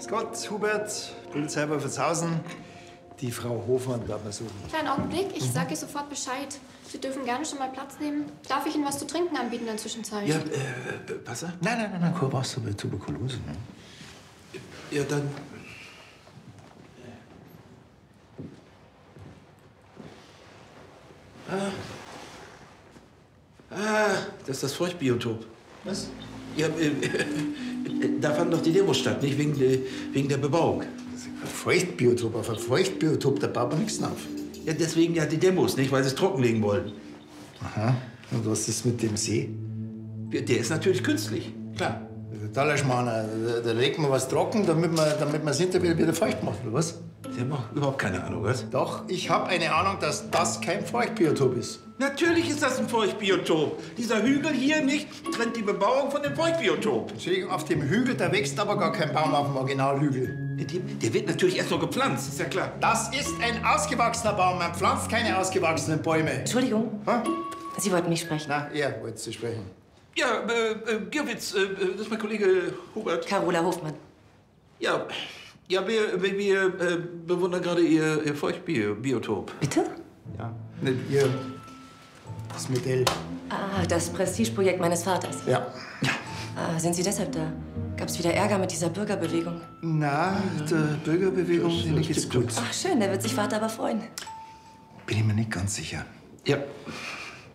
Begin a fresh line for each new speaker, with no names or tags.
Grüß Gott, Hubert, Polizei bei Vershausen. Die Frau Hofmann darf man suchen.
Kleinen Augenblick, ich sage ihr sofort Bescheid. Sie dürfen gerne schon mal Platz nehmen. Darf ich Ihnen was zu trinken anbieten in der Zwischenzeit?
Ja, Wasser?
Nein, Kur brauchst du bei Tuberkulose, ne?
Ja, dann... Das ist das Feuchtbiotop.
Was?
Ja, da fanden doch die Demos statt, nicht wegen der Bebauung.
Ein Feuchtbiotop, auf ein Feuchtbiotop, da baut man nichts auf.
Ja, deswegen ja die Demos, nicht? Weil sie es trockenlegen wollen.
Aha. Und was ist mit dem See?
Der ist natürlich künstlich, klar.
Totaler Schmarrn. Da legt man was trocken, damit man das hinterher wieder feucht macht, oder was?
Sie haben auch überhaupt keine Ahnung, was?
Doch, ich habe eine Ahnung, dass das kein Feuchtbiotop ist.
Natürlich ist das ein Feuchtbiotop. Dieser Hügel hier nicht trennt die Bebauung von dem Feuchtbiotop.
Entschuldigung, auf dem Hügel, da wächst aber gar kein Baum auf dem Originalhügel.
Der wird natürlich erst noch gepflanzt, ist ja klar.
Das ist ein ausgewachsener Baum. Man pflanzt keine ausgewachsenen Bäume.
Entschuldigung,
Ha?
Sie wollten mich sprechen.
Na, er wollte Sie sprechen.
Ja, Girwitz, das ist mein Kollege Hubert.
Carola Hofmann.
Ja, wir bewundern gerade Ihr Feuchtbiotop.
Bitte?
Ja, nicht ihr. Das Modell.
Ah, das Prestigeprojekt meines Vaters.
Ja.
Ah, sind Sie deshalb da? Gab's wieder Ärger mit dieser Bürgerbewegung?
Na, der Bürgerbewegung, denen geht's gut.
Ach, schön, da wird sich Vater aber freuen.
Bin ich mir nicht ganz sicher.
Ja.